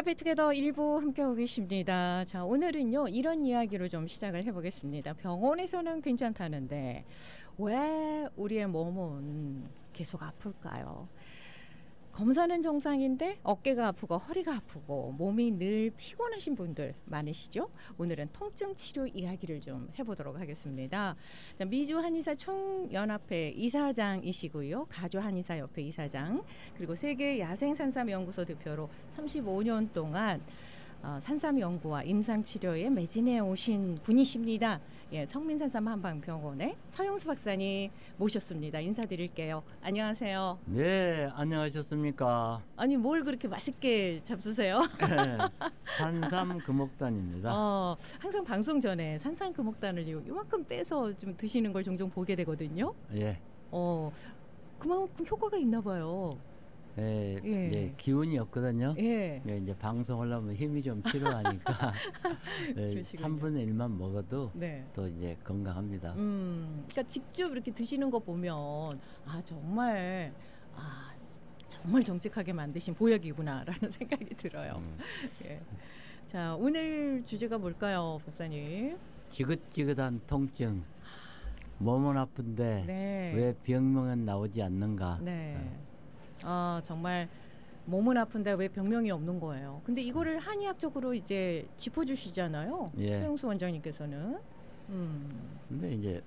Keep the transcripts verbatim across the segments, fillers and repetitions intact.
해피투게더 일부 함께하고 계십니다. 자, 오늘은요 이런 이야기로 좀 시작을 해보겠습니다. 병원에서는 괜찮다는데 왜 우리의 몸은 계속 아플까요? 검사는 정상인데 어깨가 아프고 허리가 아프고 몸이 늘 피곤하신 분들 많으시죠? 오늘은 통증 치료 이야기를 좀 해보도록 하겠습니다. 자, 미주 한의사 총연합회 이사장이시고요. 가조 한의사협회 이사장, 그리고 세계 야생산삼연구소 대표로 삼십오 년 동안 어, 산삼 연구와 임상 치료에 매진해 오신 분이십니다. 예, 성민산삼 한방병원의 서영수 박사님 모셨습니다. 인사드릴게요. 안녕하세요. 네, 안녕하셨습니까? 아니 뭘 그렇게 맛있게 잡수세요? 네, 산삼 금옥단입니다. 어, 항상 방송 전에 산삼 금옥단을 요만큼 떼서 좀 드시는 걸 종종 보게 되거든요. 예. 어, 그만큼 효과가 있나 봐요. 예, 예. 이제 기운이 없거든요. 예. 예, 이제 방송하려면 힘이 좀 필요하니까 예, 삼분의 일만 먹어도 네. 또 이제 건강합니다. 음, 그러니까 직접 이렇게 드시는 거 보면 아 정말 아 정말 정직하게 만드신 보약이구나라는 생각이 들어요. 음. 예. 자, 오늘 주제가 뭘까요, 박사님? 지긋지긋한 통증. 몸은 아픈데 네. 왜 병명은 나오지 않는가? 네. 예. 아 정말 몸은 아픈데 왜 병명이 없는 거예요. 근데 이거를 한의학적으로 이제 짚어주시잖아요. 예. 서영수 원장님께서는. 음. 근데 이제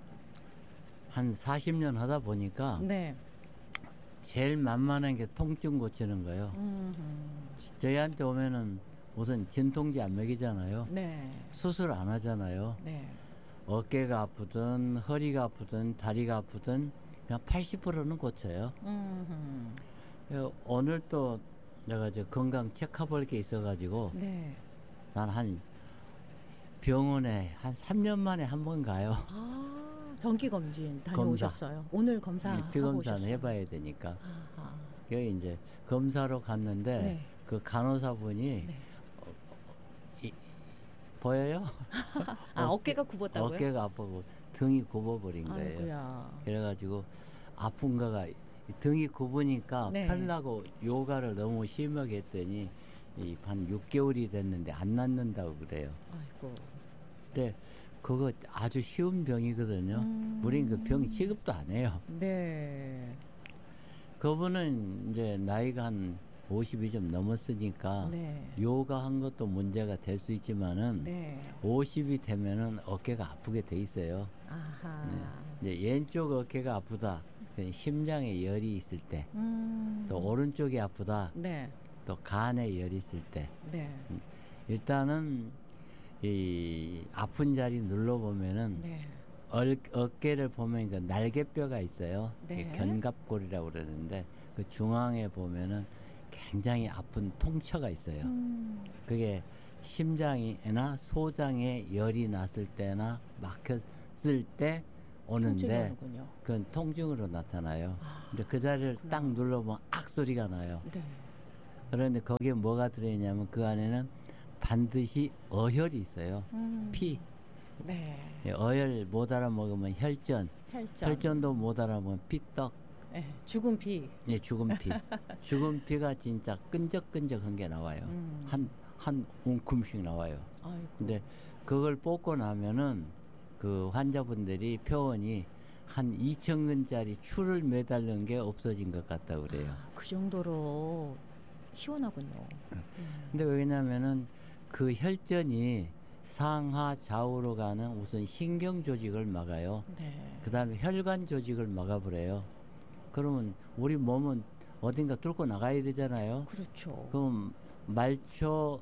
한 사십 년 하다 보니까 네. 제일 만만한 게 통증 고치는 거예요. 음흠. 저희한테 오면은 우선 진통제 안 먹이잖아요. 네. 수술 안 하잖아요. 네. 어깨가 아프든 허리가 아프든 다리가 아프든 그냥 팔십 퍼센트는 고쳐요. 음흠. 오늘 또 내가 저 건강 체크해볼 게 있어가지고 네. 난 한 병원에 한 삼 년 만에 한 번 가요. 아 정기 검진 다녀오셨어요. 검사. 오늘 검사 네, 피검사는 해봐야 되니까. 아하. 여기 이제 검사로 갔는데 네. 그 간호사분이 네. 어, 이, 보여요? 아 어깨가 굽었다고요? 어깨가 아프고 등이 굽어버린 거예요. 아이고야. 그래가지고 아픈 거가 등이 굽으니까 네. 펴려고 요가를 너무 심하게 했더니 이 한 육 개월이 됐는데 안 낫는다고 그래요. 아이고. 근데 그거 아주 쉬운 병이거든요. 음. 우린 그 병 취급도 안 해요. 네. 그분은 이제 나이가 한 오십이 좀 넘었으니까 네. 요가 한 것도 문제가 될 수 있지만은 네. 오십이 되면은 어깨가 아프게 돼 있어요. 아하. 네. 이제 왼쪽 어깨가 아프다. 심장에 열이 있을 때, 음. 또 오른쪽이 아프다. 네. 또 간에 열이 있을 때. 네. 일단은 이 아픈 자리 눌러보면은 네. 얼, 어깨를 보면 그 날개뼈가 있어요. 네. 견갑골이라고 그러는데 그 중앙에 보면은 굉장히 아픈 통처가 있어요. 음. 그게 심장이나 소장에 열이 났을 때나 막혔을 때 오는데 그건 통증으로 나타나요. 아, 근데 그 자리를 그렇구나. 딱 눌러보면 악 소리가 나요. 네. 그런데 거기에 뭐가 들어있냐면 그 안에는 반드시 어혈이 있어요. 음. 피. 네. 어혈 못 알아먹으면 혈전. 혈전. 혈전도 못 알아먹으면 피떡. 네. 죽은 피. 예, 죽은 피. 죽은 피가 진짜 끈적끈적한 게 나와요. 음. 한, 한 웅큼씩 나와요. 아이고. 근데 그걸 뽑고 나면은 그 환자분들이 표현이 한 이천 근짜리 추를 매달는 게 없어진 것 같다고 그래요. 아, 그 정도로 시원하군요. 음. 근데 왜냐면은 그 혈전이 상하 좌우로 가는 우선 신경 조직을 막아요. 네. 그 다음에 혈관 조직을 막아버려요. 그러면 우리 몸은 어딘가 뚫고 나가야 되잖아요. 그렇죠. 그럼 말초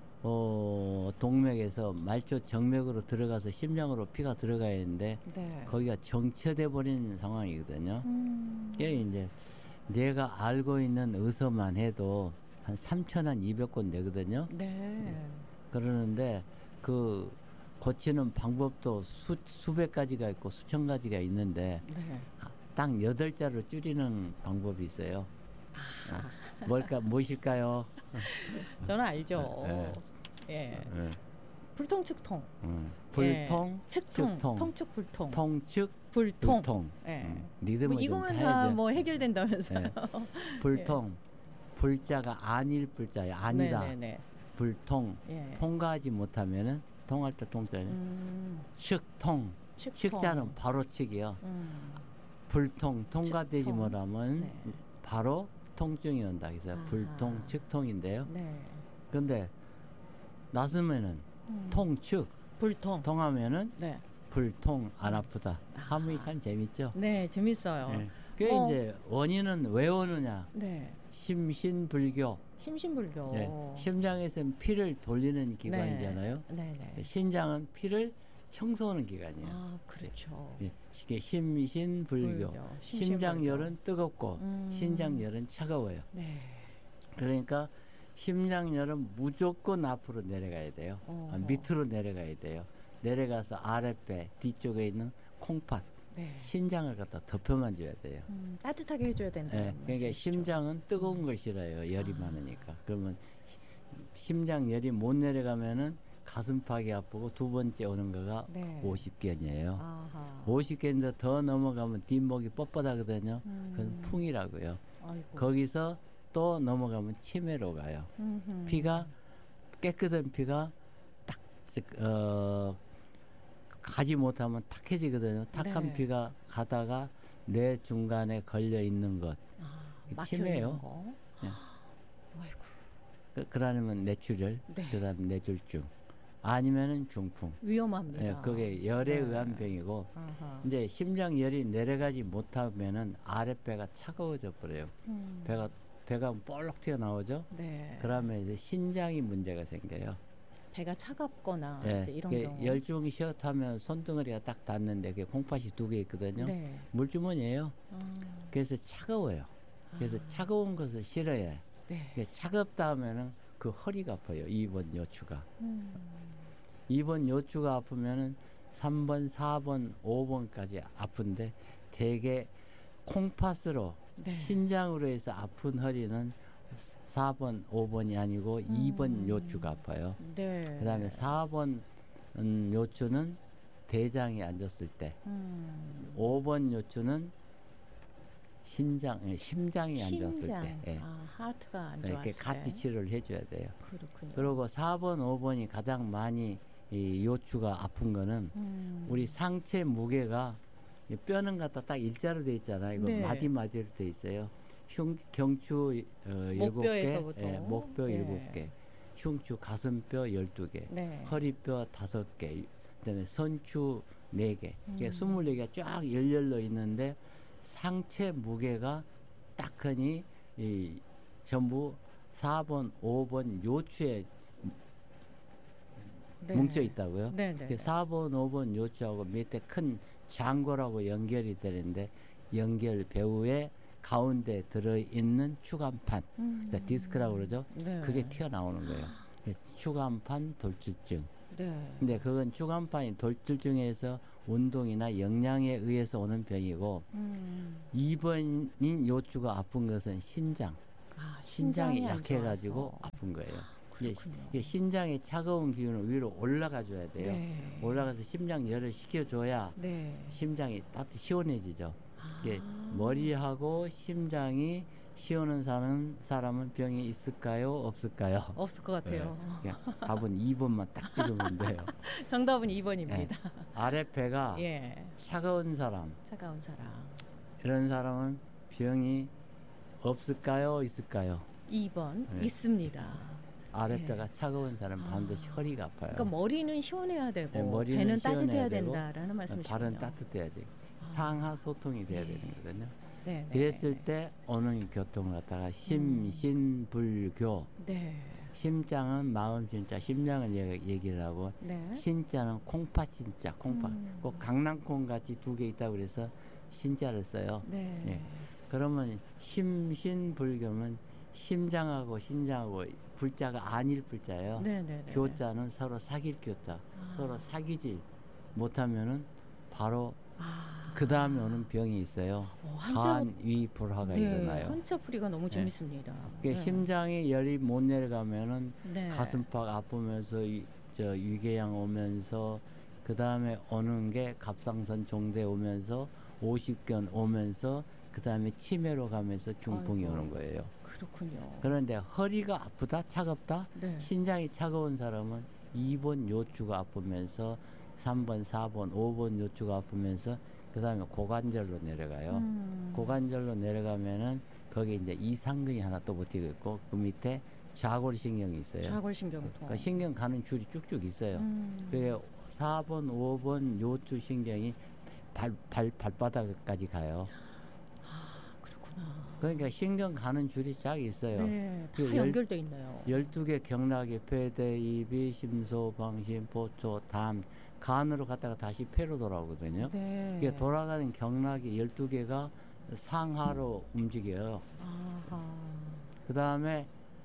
어, 동맥에서 말초 정맥으로 들어가서 심장으로 피가 들어가야 하는데 네. 거기가 정체돼 버리는 상황이거든요. 음. 이게 이제 내가 알고 있는 의사만 해도 한 삼천이백 권 되거든요. 네. 네. 그러는데 그 고치는 방법도 수, 수백 가지가 있고 수천 가지가 있는데 네. 딱 여덟 자로 줄이는 방법이 있어요. 아. 뭘까, 무엇일까요? 저는 알죠. 네. 예. 네. 불통, 측통. 음. 불통, 예. 측통, 측통, 통측, 불통. 통측, 불통. 불통. 예. 음. 리듬을 뭐 이거면 다 뭐 해결된다면서요. 예. 불통, 불자가 아닐 불자예요. 아니다. 네네네. 불통, 예. 통과하지 못하면은 통할 때 통자는 음. 측통, 측통. 측자는 바로 측이요. 음. 불통, 통과되지 측통. 못하면 네. 바로 통증이 온다. 그래서 아하. 불통, 측통인데요. 네. 근데 나서면은 음. 통측, 불통, 통하면은 네. 불통 안 아프다. 아. 한문이 참 재밌죠. 네, 재밌어요. 네. 그게 어. 이제 원인은 왜 오느냐? 네. 심신불교. 심신불교. 네. 심장에서는 피를 돌리는 기관이잖아요. 네. 네, 네. 신장은 피를 청소하는 기관이에요. 아, 그렇죠. 네. 이게 심신불교. 심장열은 뜨겁고 음. 신장열은 차가워요. 네. 그러니까 심장열은 무조건 앞으로 내려가야 돼요. 아, 밑으로 내려가야 돼요. 내려가서 아랫배 뒤쪽에 있는 콩팥, 네. 신장을 갖다 덮여만 줘야 돼요. 음, 따뜻하게 해줘야 된다. 네. 그러니까 심장은 뜨거운 걸 싫어요. 열이 아. 많으니까. 그러면 시, 심장 열이 못 내려가면은 가슴팍이 아프고 두 번째 오는 거가 네. 오십견이에요. 아하. 오십견에서 더 넘어가면 뒷목이 뻣뻣하거든요. 음. 그건 풍이라고요. 아이고. 거기서 또 넘어가면 치매로 가요. 음흠. 피가 깨끗한 피가 딱 어, 가지 못하면 탁해지거든요. 탁한 네. 피가 가다가 뇌 중간에 걸려 있는 것. 아, 치매예요. 네. 아이고. 그, 그러면 뇌출혈, 네. 그다음 뇌졸중. 아니면은 중풍. 위험합니다. 네, 그게 열에 네. 의한 병이고, 아하. 이제 심장 열이 내려가지 못하면은 아랫배가 차가워져 버려요. 음. 배가 배가 볼록 튀어나오죠. 네. 그러면 이제 신장이 문제가 생겨요. 배가 차갑거나 네. 이런 경우. 열중이 시원하면 손등어리가 딱 닿는데 그게 콩팥이 두 개 있거든요. 네. 물주머니예요. 아. 그래서 차가워요. 그래서 아. 차가운 것을 싫어해. 네. 차갑다 하면은 그 허리가 아파요. 이 번 요추가. 음. 이 번 요추가 아프면은 삼 번, 사 번, 오 번까지 아픈데 대개 콩팥으로 네. 신장으로 해서 아픈 허리는 사 번, 오 번이 아니고 음. 이 번 요추가 아파요. 네. 그 다음에 사 번 음, 요추는 대장이 안 좋을 때, 음. 오 번 요추는 신장, 심장이 심장. 안 좋았을 때, 예. 아, 하트가 안 좋았을 이렇게 같이 치료를 해줘야 돼요. 그렇군요. 그리고 사 번, 오 번이 가장 많이 이 요추가 아픈 거는 음. 우리 상체 무게가 뼈는 갖다 딱 일자로 돼 있잖아요. 이거 네. 마디마디로 돼 있어요. 흉, 경추 어, 일곱 개, 예, 목뼈 네. 일곱 개, 흉추 가슴뼈 열두 개, 네. 허리뼈 다섯 개, 그다음에 선추 네 개, 이게 음. 스물네 개가 쫙 일렬로 있는데 상체 무게가 딱하니 이 전부 사 번, 오 번 요추에 네. 뭉쳐 있다고요. 네, 네, 사 번, 오 번 요추하고 밑에 큰 장골하고 연결이 되는데 연결 배우에 가운데 들어있는 추간판, 음. 디스크라고 그러죠. 네. 그게 튀어나오는 거예요. 추간판 돌출증. 네. 근데 그건 추간판이 돌출증에서 운동이나 영양에 의해서 오는 병이고 음. 이 번인 요추가 아픈 것은 신장. 아, 신장이, 신장이 약해가지고 아픈 거예요. 이제, 이제 신장의 차가운 기운을 위로 올라가 줘야 돼요. 네. 올라가서 심장 열을 식혀줘야 네. 심장이 따뜻 시원해지죠. 아. 이게 머리하고 심장이 시원한 사람, 사람은 병이 있을까요? 없을까요? 없을 것 같아요. 네. 답은 이 번만 딱 찍으면 돼요. 정답은 이 번입니다. 네. 아랫배가 예. 차가운 사람. 차가운 사람. 이런 사람은 병이 없을까요? 있을까요? 이 번 네. 있습니다. 아랫배가 네. 차가운 사람은 반드시 아. 허리가 아파요. 그러니까 머리는 시원해야 되고 네, 머리는 배는 따뜻해야 된다라는 말씀이시군요. 발은 따뜻해야지. 아. 상하 소통이 돼야 네. 되거든요. 네, 네, 그랬을 네, 때 오는 교통을 갖다가 심신불교. 네. 심장은 마음 신자, 심장을 얘기를 하고 네. 신자는 콩팥 신자, 콩팥. 음. 꼭 강낭콩 같이 두 개 있다고 그래서 신자를 써요. 네. 네. 그러면 심신불교면 심장하고 신장하고 불자가 아닐 불자예요. 네네네. 교자는 서로 사귈 교자. 아. 서로 사귀지 못하면은 바로 아. 그 다음에 오는 병이 있어요. 어, 간위불화가 네, 일어나요. 한자풀이가 너무 네. 재밌습니다. 네. 심장에 열이 못 내려가면은 네. 가슴팍 아프면서 이, 저 위궤양 오면서 그 다음에 오는 게 갑상선 종대 오면서 오십견 오면서 그다음에 치매로 가면서 중풍이 아이고. 오는 거예요. 그렇군요. 그런데 허리가 아프다, 차갑다, 네. 신장이 차가운 사람은 이 번 요추가 아프면서 삼 번, 사 번, 오 번 요추가 아프면서 그다음에 고관절로 내려가요. 음. 고관절로 내려가면은 거기 이제 이상근이 하나 또 버티고 있고 그 밑에 좌골신경이 있어요. 좌골신경통. 그러니까 신경 가는 줄이 쭉쭉 있어요. 음. 그게 사 번, 오 번 요추 신경이 발, 발, 발바닥까지 가요. 아, 그렇구나. 그러니까 신경 가는 줄이 쫙 있어요. 네, 다 그 열- 연결돼 있네요. 열두 개 경락이 폐대, 이비, 심소, 방심, 보초, 담, 간으로 갔다가 다시 폐로 돌아오거든요. 네. 이게 돌아가는 경락이 열두 개가 상하로 움직여요. 아하. 그 다음에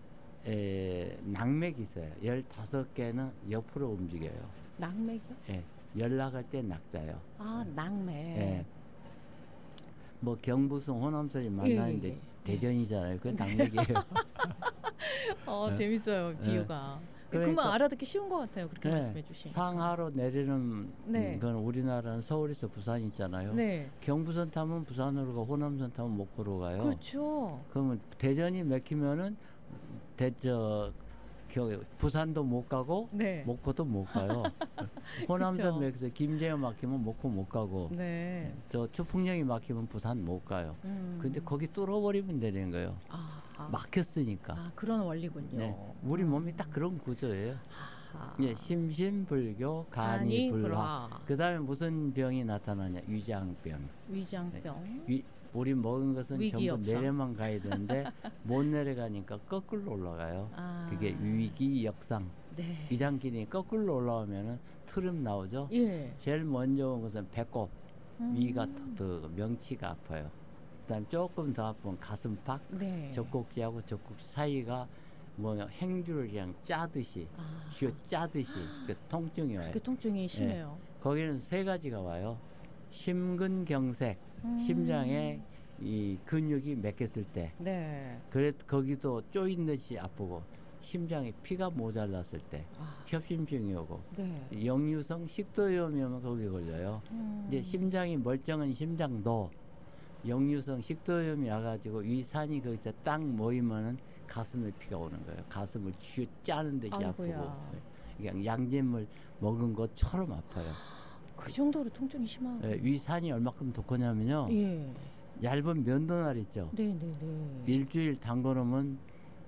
낙맥이 있어요. 열다섯 개는 옆으로 움직여요. 낙맥이요? 예, 연락할 때 낙자요. 아, 낙맥. 예. 뭐 경부성 호남선이 만나는데 예, 예. 대전이잖아요. 그게 낙맥이에요. 어, 네. 재밌어요, 비유가. 그러니까- 그만 알아듣기 쉬운 것 같아요. 그렇게 네, 말씀해 주시니까. 상하로 내리는 네. 건 우리나라는 서울에서 부산 있잖아요. 네. 경부선 타면 부산으로 가고 호남선 타면 목포로 가요. 그렇죠. 그러면 대전이 막히면은 대저 부산도 못 가고 네. 목포도 못 가요. 호남선 그쵸. 맥에서 김제에 막히면 목포 못 가고 네. 저 추풍령이 막히면 부산 못 가요. 음. 근데 거기 뚫어버리면 되는 거예요. 아, 아. 막혔으니까. 아, 그런 원리군요. 네. 우리 몸이 딱 그런 구조예요. 아하. 예, 심신불교, 간이 불화. 그 다음에 무슨 병이 나타나냐? 위장병. 위장병. 위, 우리 먹은 것은 전부 위기역성. 내려만 가야 되는데 못 내려가니까 거꾸로 올라가요. 아. 그게 위기역상. 네. 위장기능이 거꾸로 올라오면은 트름 나오죠. 예. 제일 먼저 온 것은 배꼽, 음. 위가 더 명치가 아파요. 그다음 조금 더 아픈 가슴팍, 네. 젖꼭지하고 젖꼭지 사이가 뭐 행주를 그냥 짜듯이, 아. 쥐어 짜듯이 그 통증이 와요. 그렇게 통증이 심해요. 거기는 세 가지가 와요. 심근경색, 음. 심장에 이 근육이 맥혔을 때, 네. 그래 거기도 쪼인 듯이 아프고, 심장에 피가 모자랐을 때, 아. 협심증이 오고, 네. 역류성 식도염이 오면 거기 걸려요. 음. 이제 심장이 멀쩡한 심장도 역류성 식도염이 와가지고 위산이 거기서 딱 모이면은 가슴에 피가 오는 거예요. 가슴을 쥐어 짜는 듯이 아이고야. 아프고, 그냥 양잿물 먹은 것처럼 아파요. 그 정도로 통증이 심하고. 예, 위산이 얼마큼 독하냐면요. 예. 얇은 면도날 있죠. 네네네. 일주일 담궈놓으면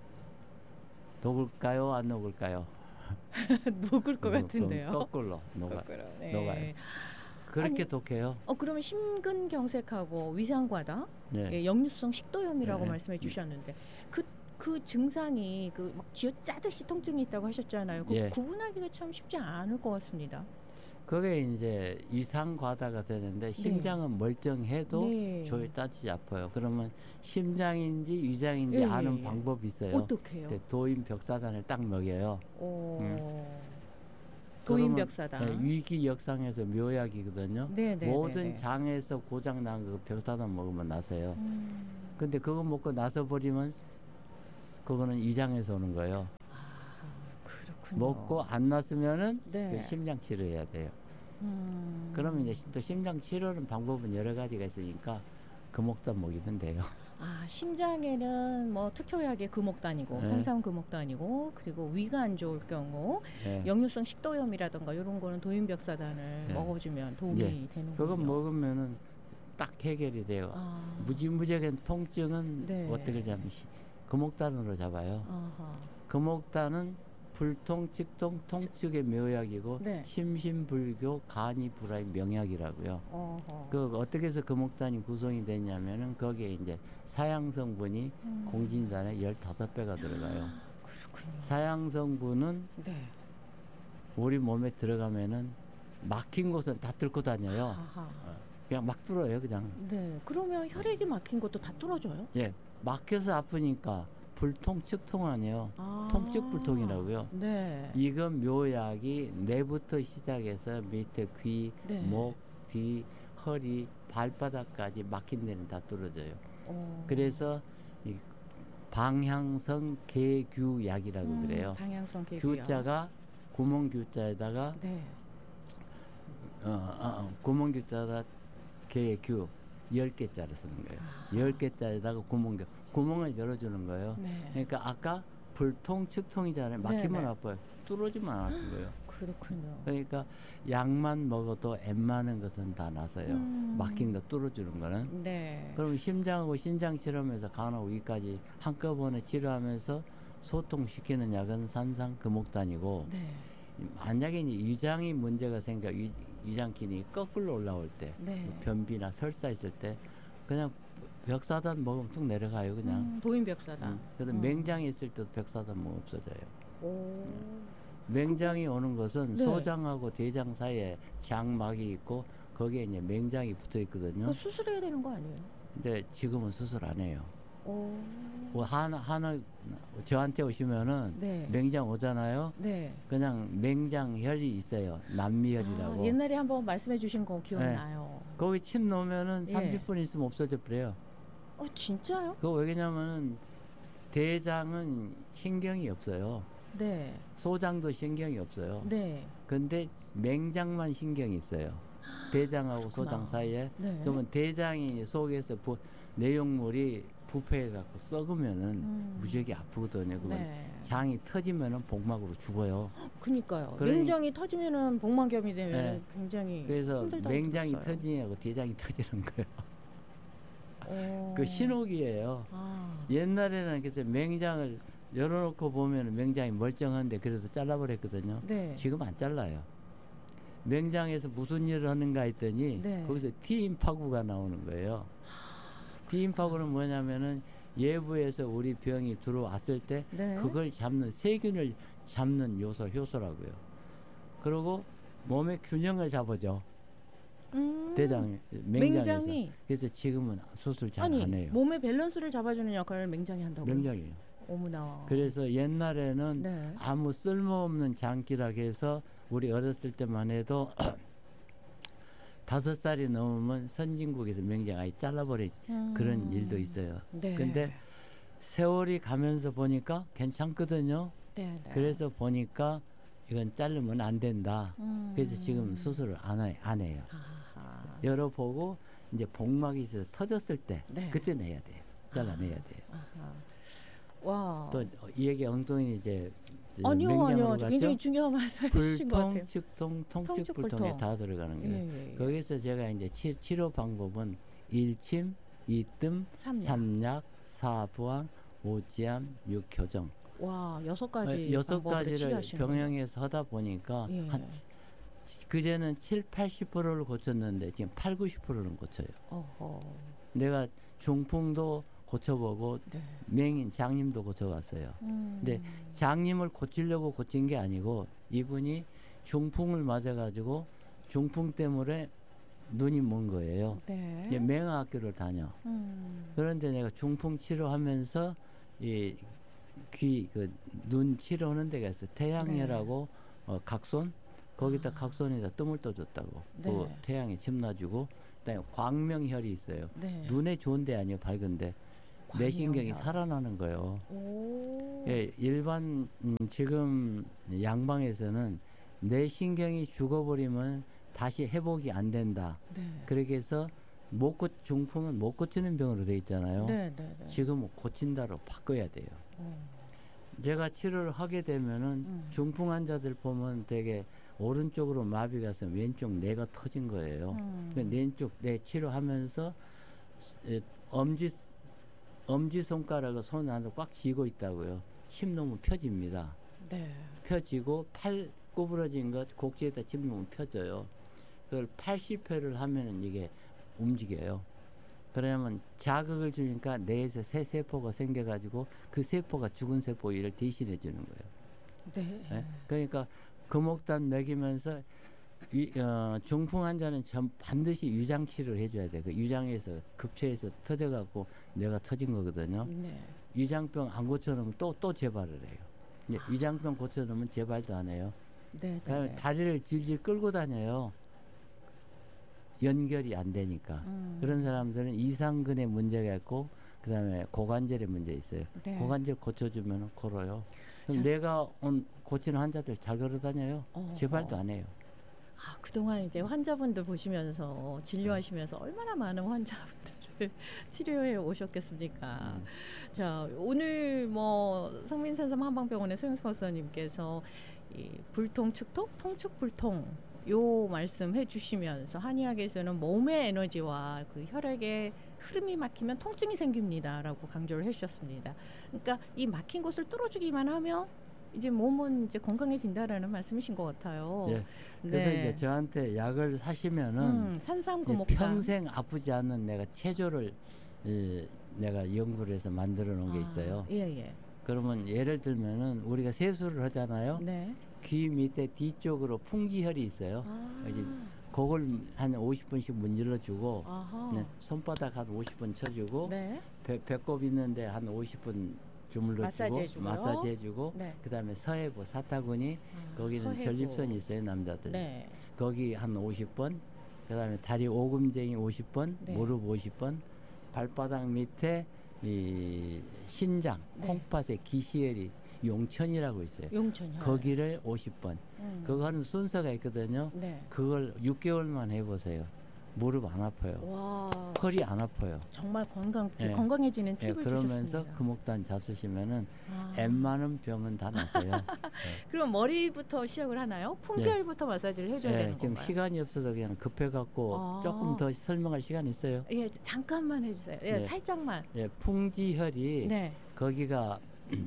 녹을까요? 안 녹을까요? 녹을 것 녹- 같은데요. 거꾸로 녹아. 거꾸로. 네. 녹아요. 그렇게 아니, 독해요. 어 그러면 심근경색하고 위산과다, 네. 예, 역류성 식도염이라고 네. 말씀해 주셨는데 그 그 증상이 그 막 쥐어 짜듯이 통증이 있다고 하셨잖아요. 그 예. 구분하기가 참 쉽지 않을 것 같습니다. 그게 이제 위산 과다가 되는데 심장은 멀쩡해도 네. 조에 따지지 아파요. 그러면 심장인지 위장인지 예, 아는 예, 예. 방법이 있어요. 어떻게요? 근데 도인 벽사단을 딱 먹여요. 오. 그러면, 도인벽사다. 네, 위기 역상에서 묘약이거든요. 네네. 모든 장에서 고장 난 그 벽사단 먹으면 나서요. 음. 근데 그거 먹고 나서 버리면 그거는 위장에서 오는 거예요. 아, 그렇군요. 먹고 안 났으면은 네. 그 심장 치료해야 돼요. 음. 그러면 이제 또 심장 치료는 방법은 여러 가지가 있으니까 금옥단 먹이면 돼요. 아, 심장에는 뭐 특효약의 금옥단이고 네. 산삼 금옥단이고, 그리고 위가 안 좋을 경우 네. 역류성 식도염이라든가 이런 거는 도인벽사단을 네. 먹어주면 도움이 예. 되는군요. 그거 먹으면은 딱 해결이 돼요. 아. 무지무지한 통증은 네. 어떻게 잡으면 금옥단으로 잡아요. 아하. 금옥단은 불통, 직통, 통증의 묘약이고 네. 심신불교, 간이 불화의 명약이라고요. 어허. 그 어떻게 해서 금옥단이 구성이 됐냐면은 거기에 이제 사양 성분이 음. 공진단의 열다섯 배가 들어가요. 그렇군요. 사양 성분은 네. 우리 몸에 들어가면은 막힌 곳은 다 뚫고 다녀요. 아하. 그냥 막 뚫어요, 그냥. 네. 그러면 혈액이 막힌 것도 다 뚫어져요? 예, 막혀서 아프니까 불통, 측통 아니에요. 아. 통증불통이라고요. 네. 이건 묘약이 뇌부터 시작해서 밑에 귀, 네. 목, 뒤, 허리, 발바닥까지 막힌 데는 다 뚫어져요. 어. 그래서 이 방향성 개규약이라고 음, 그래요. 방향성 개규약. 규자가 구멍규자에다가 네. 어, 어, 어, 구멍규자가 개규, 열 개짜리 쓰는 거예요. 열 개짜리다가 구멍 구멍을 열어주는 거예요. 네. 그러니까 아까 불통, 측통이잖아요. 막히면 네, 네. 아파요. 뚫어지면 안 아픈 거예요. 그렇군요. 그러니까 약만 먹어도 웬만한 것은 다 나서요. 음. 막힌 거 뚫어주는 거는. 네. 그럼 심장하고 신장 치료하면서 간하고 위까지 한꺼번에 치료하면서 소통시키는 약은 산상 금옥단이고 네. 만약에 위장이 문제가 생겨 위, 위장균이 거꾸로 올라올 때 네. 변비나 설사 있을 때 그냥 벽사단 먹으면 뚝 내려가요. 그냥. 음, 도인벽사단. 음. 그래서 음. 맹장이 있을 때도 벽사단 먹으면 없어져요. 오. 맹장이 그거? 오는 것은 네. 소장하고 대장 사이에 장막이 있고 거기에 이제 맹장이 붙어 있거든요. 수술해야 되는 거 아니에요? 근데 지금은 수술 안 해요. 뭐 하나 하나 저한테 오시면은 네. 맹장 오잖아요. 네. 그냥 맹장혈이 있어요. 남미혈이라고. 아, 옛날에 한번 말씀해 주신 거 기억나요. 네. 거기 침 놓으면은 예. 삼십 분 있으면 없어져 버려요. 어 진짜요? 그거 왜냐면은 대장은 신경이 없어요. 네. 소장도 신경이 없어요. 네. 근데 맹장만 신경이 있어요. 대장하고 그렇구나. 소장 사이에. 네. 그러면 대장이 속에서 부, 내용물이 부패해갖고 썩으면은 음. 무지하게 아프거든요. 그건 네. 장이 터지면은 복막으로 죽어요. 그니까요. 그러니, 맹장이 터지면은 복막염이 되면 네. 굉장히 그래서 힘들다고 맹장이 들었어요. 터지냐고 대장이 터지는 거예요. 그 신호기예요. 아. 옛날에는 그래서 맹장을 열어놓고 보면 맹장이 멀쩡한데 그래도 잘라버렸거든요. 네. 지금 안 잘라요. 맹장에서 무슨 일을 하는가 했더니 네. 거기서 T임파구가 나오는 거예요. T임파구는 뭐냐면은 예부에서 우리 병이 들어왔을 때 네. 그걸 잡는 세균을 잡는 요소 효소라고요. 그리고 몸의 균형을 잡아줘. 음. 대장 맹장에서. 맹장이. 그래서 지금은 수술 잘 안 해요. 몸의 밸런스를 잡아주는 역할을 맹장이 한다고요? 맹장이에요. 어머나. 그래서 옛날에는 네. 아무 쓸모없는 장기라고 해서 우리 어렸을 때만 해도 다섯 살이 넘으면 선진국에서 맹장 아예 잘라버린 음. 그런 일도 있어요. 네. 근데 세월이 가면서 보니까 괜찮거든요. 네, 네. 그래서 보니까 이건 자르면 안 된다. 음. 그래서 지금 수술을 안, 해, 안 해요. 아하. 열어보고 이제 복막이 있어서 터졌을 때 네. 그때 내야 돼요. 잘라내야 돼요. 아하. 와. 또 이 얘기 엉뚱히 이제 아니요, 아니요. 굉장히 중요한 말씀 해주신 것 같아요. 불통, 측통, 통측, 불통에 다 들어가는 거예요. 예, 예. 거기서 제가 이제 치, 치료 방법은 일침, 이뜸, 삼약, 삼약 사부항, 오지암, 육교정. 와, 여섯 가지 여섯 가지를 병행해서 하다 보니까 예. 한, 그제는 칠, 팔십 퍼센트를 고쳤는데 지금 팔, 구십 퍼센트는 고쳐요. 어허. 내가 중풍도 고쳐보고 네. 맹인 장님도 고쳐봤어요. 음. 근데 장님을 고치려고 고친 게 아니고 이분이 중풍을 맞아가지고 중풍 때문에 눈이 먼 거예요. 네. 이제 맹학교를 다녀. 음. 그런데 내가 중풍 치료하면서 이 귀 그 눈 치료하는 데가 있어. 태양열하고 네. 어, 각손 거기다 아. 각손에다 뜸을 떠줬다고. 네. 그 태양에 침 놔주고 그다음에 광명혈이 있어요. 네. 눈에 좋은데 아니에요. 밝은데. 뇌신경이 살아나는 거예요. 예, 일반 음, 지금 양방에서는 뇌신경이 죽어버리면 다시 회복이 안 된다. 네. 그렇게 해서 못 고, 중풍은 못 고치는 병으로 돼 있잖아요. 네, 네, 네. 지금 고친다로 바꿔야 돼요. 오. 제가 치료를 하게 되면은 음. 중풍 환자들 보면 되게 오른쪽으로 마비가 가서 왼쪽 뇌가 터진 거예요. 음. 그러니까 왼쪽 뇌 치료하면서 에, 엄지 엄지손가락을 손 안으로 꽉 쥐고 있다고요. 침 놓으면 펴집니다. 네. 펴지고 팔 구부러진 것 곡지에다 침 놓으면 펴져요. 그걸 팔십 회를 하면은 이게 움직여요. 그러면 자극을 주니까 뇌에서 새 세포가 생겨가지고 그 세포가 죽은 세포 일을 대신해 주는 거예요. 네. 네? 그러니까 금옥단 먹이면서 이, 어, 중풍 환자는 전 반드시 유장 치료를 해줘야 돼. 그 유장에서 급체해서 터져갖고 뇌가 터진 거거든요. 네. 유장병 안 고쳐놓으면 또, 또 재발을 해요. 이제 유장병 고쳐놓으면 재발도 안 해요. 네, 네. 다리를 질질 끌고 다녀요. 연결이 안 되니까. 음. 그런 사람들은 이상근에 문제가 있고 그 다음에 고관절에 문제 있어요. 네. 고관절 고쳐주면 걸어요. 그럼 내가 온 고치는 환자들 잘 걸어 다녀요. 어, 재발도 안 해요. 아, 그동안 이제 환자분들 보시면서 진료하시면서 얼마나 많은 환자분들을 치료해 오셨겠습니까? 음. 자, 오늘 뭐 성민산삼 한방병원의 소영수 박사님께서 이 불통, 축통, 통축, 불통 요 말씀해 주시면서 한의학에서는 몸의 에너지와 그 혈액의 흐름이 막히면 통증이 생깁니다라고 강조를 해주셨습니다. 그러니까 이 막힌 곳을 뚫어주기만 하면 이제 몸은 이제 건강해진다라는 말씀이신 것 같아요. 예. 그래서 네. 이제 저한테 약을 사시면은 음, 산삼구목당 평생 아프지 않는 내가 체조를 에, 내가 연구를 해서 만들어 놓은 게 있어요. 아, 예, 예. 그러면 예를 들면은 우리가 세수를 하잖아요. 네. 귀 밑에 뒤쪽으로 풍지혈이 있어요. 아. 이제 그걸 한 오십 분씩 문질러 주고 네, 손바닥 한 오십 분 쳐주고 네. 배, 배꼽 있는데 한 오십 분 주물러 마사지 주고 마사지 해주고 네. 그다음에 서해부 사타구니 아, 거기는 서해부. 전립선이 있어요 남자들. 네. 거기 한 오십 번 그다음에 다리 오금쟁이 오십 번 네. 무릎 오십 번 발바닥 밑에 이 신장 네. 콩팥에 기시혈이 용천이라고 있어요. 용천혈. 거기를 오십 번. 음. 그거 하는 순서가 있거든요. 네. 그걸 육 개월만 해보세요. 무릎 안 아파요. 와, 허리 안 아파요. 정말 건강 네. 건강해지는 팁을 네, 그러면서 주셨습니다. 금옥단 잡수시면은 아. 웬만한 병은 다 났어요. 네. 그럼 머리부터 시작을 하나요? 풍지혈부터 네. 마사지를 해줘야 네, 되는 지금 건가요? 시간이 없어서 그냥 급해갖고 아. 조금 더 설명할 시간 있어요. 예, 잠깐만 해주세요. 예, 네. 살짝만. 예, 풍지혈이 네. 거기가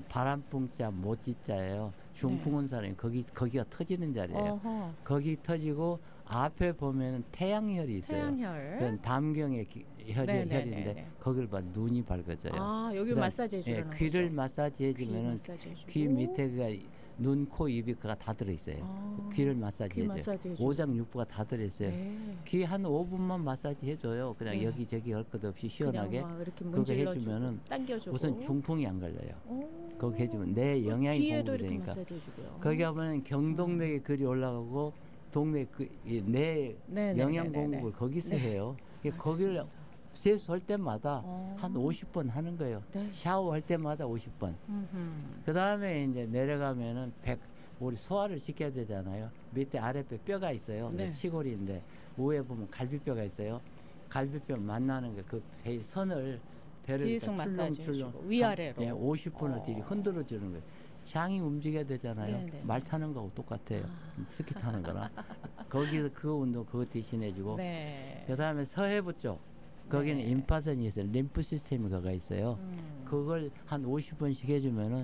바람풍자 못지자예요. 중풍 온 사람이 거기 거기가 터지는 자리예요. 어허. 거기 터지고 앞에 보면은 태양혈이 있어요. 태양혈. 그건 담경의 기, 혈이 네네네네. 혈인데 거기를 봐 눈이 밝아져요. 아, 여기 마사지 해주는 예, 귀를 거죠? 마사지 해주면은 귀 밑에가 눈, 코, 입이 그가 다 들어있어요. 아, 귀를 마사지 해줘요. 오장육부가 다 들어있어요. 네. 귀 한 오 분만 마사지 해줘요. 그냥 네. 여기저기 할 것 없이 시원하게 그거 해주면은 당겨주고. 우선 중풍이 안 걸려요. 오. 거기 해주면 내 영양이 귀에도 공급되니까. 이렇게 마사지해주고요. 거기 하면 경동맥에 음. 글이 올라가고 동맥 그, 내 네, 영양 네, 공급을 네, 거기서 네. 해요. 아, 거기를 세수할 때마다 어. 한 오십 번 하는 거예요. 네. 샤워할 때마다 오십 번. 그 다음에 이제 내려가면은 백, 우리 소화를 시켜야 되잖아요. 밑에 아랫배 뼈가 있어요. 네. 치골인데 위에 보면 갈비뼈가 있어요. 갈비뼈 만나는 게 그 배 선을 배를 출렁출렁 위아래로 예, 오십 분을 어. 흔들어 주는 거예요. 장이 움직여야 되잖아요. 네네. 말 타는 거하고 똑같아요. 아. 스키 타는 거랑. 거기서 그 운동 그거 대신해주고. 네. 그 다음에 서해부 쪽. 거기는 네. 임파선이 있어요. 림프 시스템이 거가 있어요. 음. 그걸 한 오십 번씩 해주면은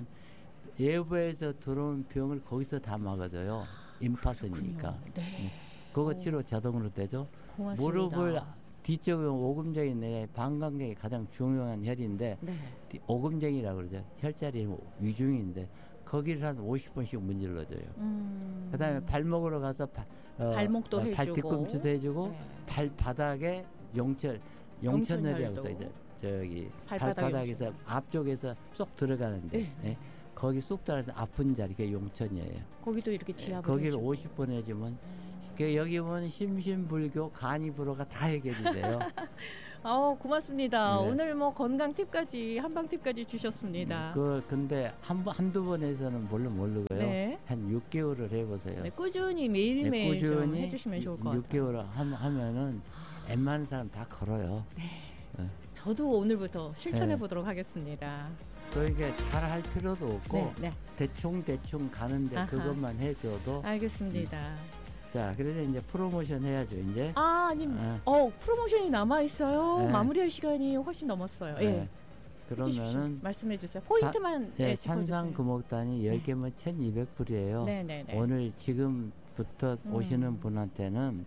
외부에서 들어온 병을 거기서 다 막아줘요. 임파선이니까. 네. 음. 그거 치료 자동으로 되죠. 고맙습니다. 무릎을 뒤쪽에 오금정이 내 방광경이 가장 중요한 혈인데 네. 오금정이라고 그러죠. 혈자리 위중인데 거기를 한 오십 번씩 문질러줘요. 음. 그다음에 발목으로 가서 바, 어, 발목도 어, 해주고 발 뒤꿈치도 해주고 네. 발바닥에 용철 용천혈이라고 해서 이제 저기 발바닥에서 용천. 앞쪽에서 쏙 들어가는데 네. 네. 거기 쏙 들어가서 아픈 자리 그게 용천이에요. 거기도 이렇게 지압을 거기를 해주고. 오십 번 해주면 그 여기 보면 심신불교 간이불호가 다 해결이 돼요. 아, 고맙습니다. 네. 오늘 뭐 건강 팁까지 한방 팁까지 주셨습니다. 그 근데 한 번 한두 번에서는 물론 모르고요. 네. 한 육 개월을 해보세요. 네, 꾸준히 매일매일 네, 꾸준히 해주시면 좋을 것 같아요. 육 개월 하면은 웬만한 사람 다 걸어요. 네. 네. 저도 오늘부터 실천해 네. 보도록 하겠습니다. 그러니까 잘할 필요도 없고 네, 네. 대충 대충 가는데 아하. 그것만 해줘도. 알겠습니다. 음. 자, 그래서 이제 프로모션 해야죠, 이제. 아, 아니, 아. 어, 프로모션이 남아 있어요. 네. 마무리할 시간이 훨씬 넘었어요. 네. 예. 그러면 말씀해 주세요. 포인트만 사, 네, 산삼 금옥단이 열 개면 네. 천이백 불이에요. 네, 네, 네. 오늘 지금부터 음. 오시는 분한테는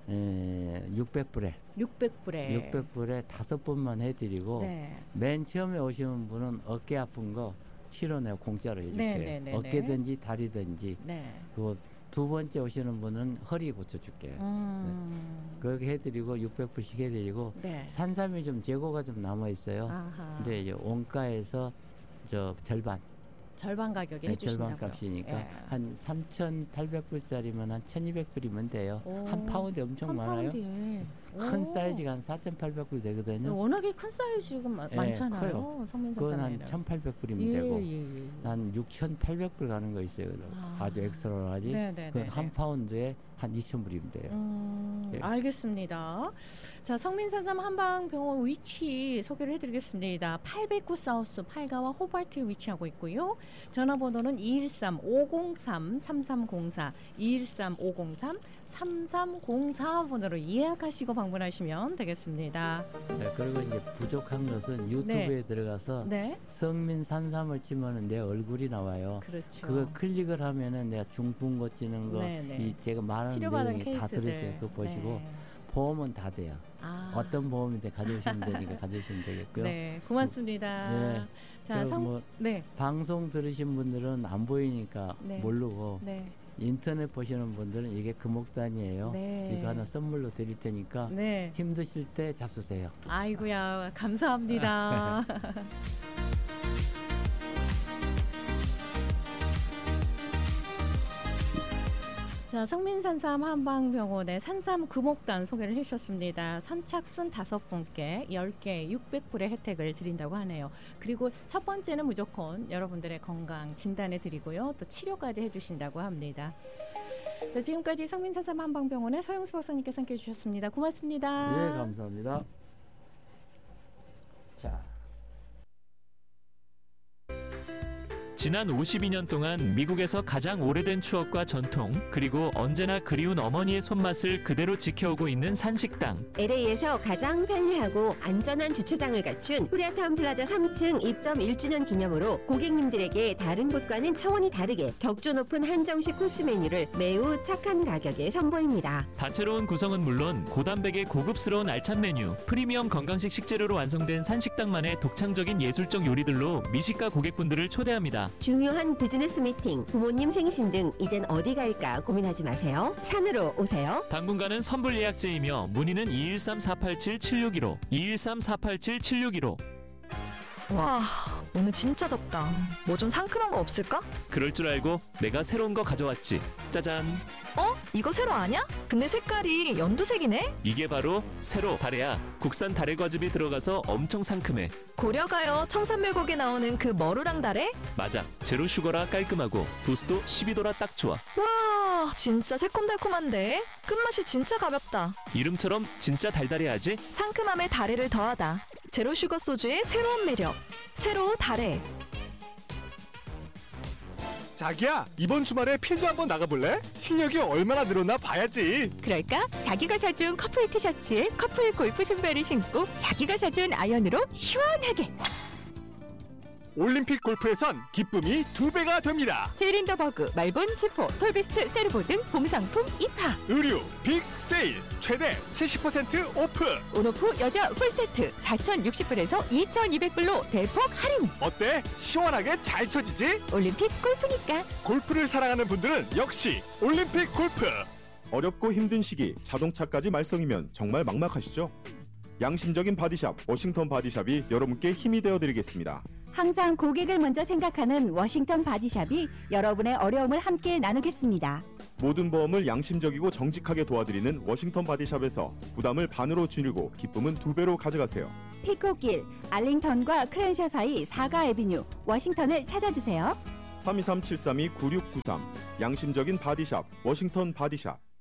에, 육백 불에 육백 불에 육백 불에 다섯 번만 해드리고 네. 맨 처음에 오시는 분은 어깨 아픈 거 치료 내가 공짜로 해줄게요. 네, 네, 네, 어깨든지 다리든지. 네. 그 두 번째 오시는 분은 허리 고쳐줄게요. 음. 네. 그렇게 해드리고 육백 불씩 해드리고 네. 산삼이 좀 재고가 좀 남아 있어요. 아하. 근데 이제 원가에서 저 절반. 절반 가격에 네, 해주신다고요. 절반 값이니까 예. 한 삼천팔백 불짜리면 한 천이백 불이면 돼요. 오. 한 파운드 엄청 한 많아요. 파운드에. 큰 오. 사이즈가 한 사천팔백 불 되거든요. 워낙에 큰 사이즈가 예, 많잖아요. 커요. 그건 한 천팔백 불이면 예, 되고 예, 예. 한 육천팔백 불 가는 거 있어요. 아. 아주 엑스트라하지. 그건 한 파운드에 한 이천 불이면 돼요. 음, 네. 알겠습니다. 자, 성민산삼 한방병원 위치 소개를 해드리겠습니다. 팔백구 사우스 팔가와 호발트에 위치하고 있고요. 전화번호는 이일삼 오공삼 삼삼공사 이일삼 오공삼 삼삼공사 번으로 예약하시고 방문하시면 되겠습니다. 네, 그리고 이제 부족한 것은 유튜브에 네. 들어가서 네. 성민산삼을 치면은 내 얼굴이 나와요. 그렇죠. 그거 클릭을 하면은 내가 중풍 고치는 거, 네, 네. 이 제가 말하는 내용이 다 들으세요. 그거 보시고 네. 보험은 다 돼요. 아. 어떤 보험인데 가져오시면 되니까 가져오시면 되겠고요. 네, 고맙습니다. 네. 자, 성, 뭐 네. 방송 들으신 분들은 안 보이니까 네. 모르고. 네. 인터넷 보시는 분들은 이게 금옥단이에요. 네. 이거 하나 선물로 드릴 테니까 네. 힘드실 때 잡수세요. 아이고야, 감사합니다. 자, 성민산삼 한방병원의 산삼 금옥단 소개를 해주셨습니다. 선착순 다섯 분께 열 개 육백 불의 혜택을 드린다고 하네요. 그리고 첫 번째는 무조건 여러분들의 건강 진단해 드리고요. 또 치료까지 해주신다고 합니다. 자, 지금까지 성민산삼 한방병원의 서영수 박사님께서 함께해 주셨습니다. 고맙습니다. 네, 감사합니다. 자. 지난 오십이 년 동안 미국에서 가장 오래된 추억과 전통, 그리고 언제나 그리운 어머니의 손맛을 그대로 지켜오고 있는 산식당. 엘에이에서 가장 편리하고 안전한 주차장을 갖춘 코리아타운 플라자 삼 층 입점 일 주년 기념으로 고객님들에게 다른 곳과는 차원이 다르게 격조 높은 한정식 코스 메뉴를 매우 착한 가격에 선보입니다. 다채로운 구성은 물론 고단백의 고급스러운 알찬 메뉴, 프리미엄 건강식 식재료로 완성된 산식당만의 독창적인 예술적 요리들로 미식가 고객분들을 초대합니다. 중요한 비즈니스 미팅, 부모님 생신 등 이젠 어디 갈까 고민하지 마세요. 산으로 오세요. 당분간은 선불 예약제이며 문의는 이일삼 사팔칠 칠육일오 이일삼 사팔칠 칠육일오. 와, 오늘 진짜 덥다. 뭐 좀 상큼한 거 없을까? 그럴 줄 알고 내가 새로운 거 가져왔지. 짜잔. 어? 이거 세로 아냐? 근데 색깔이 연두색이네? 이게 바로 세로 다래야. 국산 다래 과즙이 들어가서 엄청 상큼해. 고려가요 청산멸곡에 나오는 그 머루랑 다래? 맞아. 제로 슈거라 깔끔하고 도수도 십이 도라 딱 좋아. 와, 진짜 새콤달콤한데? 끝맛이 진짜 가볍다. 이름처럼 진짜 달달해야지. 상큼함에 다래를 더하다. 제로 슈거 소주의 새로운 매력. 새로 다래. 자기야, 이번 주말에 필드 한번 나가볼래? 실력이 얼마나 늘었나 봐야지. 그럴까? 자기가 사준 커플 티셔츠에 커플 골프 신발을 신고 자기가 사준 아이언으로 시원하게. 올림픽 골프에선 기쁨이 두 배가 됩니다. 제일인더버그, 말본, 지포, 톨비스트, 세르보 등 봄상품 입하. 의류 빅 세일 최대 칠십 퍼센트 오프. 온오프 여자 풀세트 사천육십 불에서 이천이백 불로 대폭 할인. 어때? 시원하게 잘 쳐지지? 올림픽 골프니까. 골프를 사랑하는 분들은 역시 올림픽 골프. 어렵고 힘든 시기 자동차까지 말썽이면 정말 막막하시죠? 양심적인 바디샵 워싱턴 바디샵이 여러분께 힘이 되어드리겠습니다. 항상 고객을 먼저 생각하는 워싱턴 바디샵이 여러분의 어려움을 함께 나누겠습니다. 모든 보험을 양심적이고 정직하게 도와드리는 워싱턴 바디샵에서 부담을 반으로 줄이고 기쁨은 두 배로 가져가세요. 피코길, 알링턴과 크랜셔 사이 사가 애비뉴 워싱턴을 찾아주세요. 삼이삼 칠삼이 구육구삼 양심적인 바디샵 워싱턴 바디샵.